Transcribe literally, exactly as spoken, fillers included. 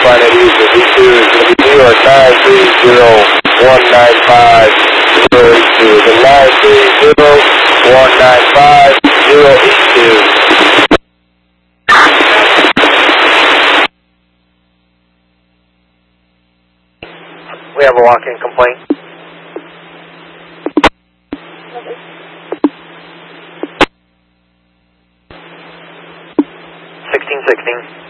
find that user. V two is going to be New York nine three zero one nine five zero eight two. The nine three zero one nine five zero eight two. We have a walk-in complaint. sixteen sixteen.